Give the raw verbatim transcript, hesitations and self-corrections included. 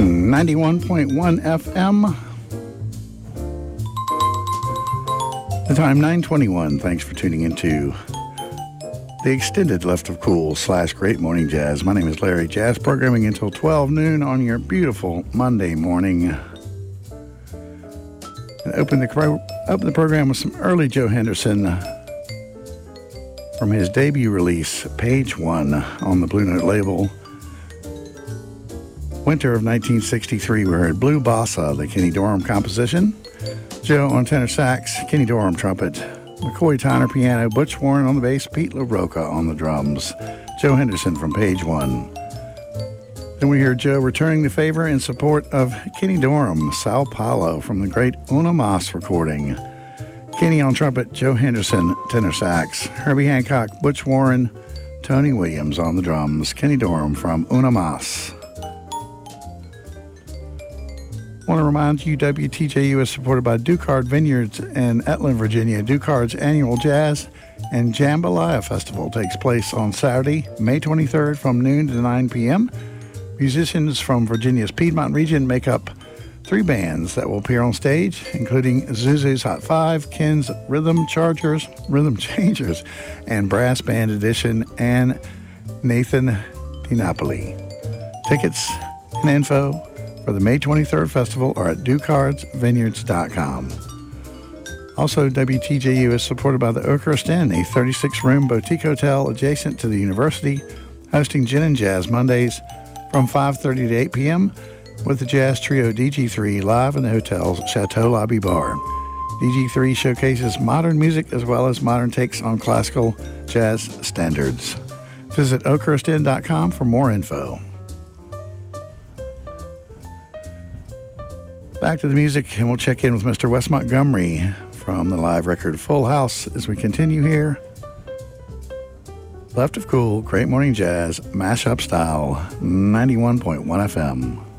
ninety-one point one F M. The time nine twenty-one. Thanks for tuning into the extended Left of Cool slash Great Morning Jazz. My name is Larry. Jazz programming until twelve noon on your beautiful Monday morning. And open the pro- open the program with some early Joe Henderson from his debut release, Page One, on the Blue Note label. Winter of nineteen sixty-three, we heard Blue Bossa, the Kenny Dorham composition. Joe on tenor sax, Kenny Dorham trumpet, McCoy Tyner piano, Butch Warren on the bass, Pete LaRocca on the drums. Joe Henderson from Page One. Then we hear Joe returning the favor in support of Kenny Dorham, Sao Paulo, from the great Una Mas recording. Kenny on trumpet, Joe Henderson tenor sax, Herbie Hancock, Butch Warren, Tony Williams on the drums. Kenny Dorham from Una Mas. I want to remind you, W T J U is supported by Ducard Vineyards in Etland, Virginia. Ducard's annual Jazz and Jambalaya Festival takes place on Saturday, May twenty-third from noon to nine p.m. Musicians from Virginia's Piedmont region make up three bands that will appear on stage, including Zuzu's Hot Five, Ken's Rhythm Chargers, Rhythm Changers, and Brass Band Edition, and Nathan DiNapoli. Tickets and info for the May twenty-third festival are at ducards vineyards dot com. Also, W T J U is supported by the Oakhurst Inn, a thirty-six room boutique hotel adjacent to the university, hosting Gin and Jazz Mondays from five thirty to eight p.m. with the jazz trio D G three live in the hotel's Chateau Lobby Bar. D G three showcases modern music as well as modern takes on classical jazz standards. Visit oakhurst inn dot com for more info. Back to the music, and we'll check in with Mister Wes Montgomery from the live record Full House as we continue here. Left of Cool, Great Morning Jazz, mashup style, ninety-one point one F M.